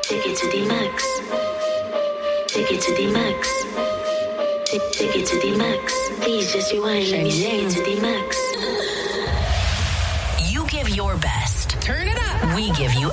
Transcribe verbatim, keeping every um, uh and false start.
Take it to the max. Take it to the max. Take, take it to the max. Please just rewind. Let me take it to the max. You give your best. Turn it up. We give you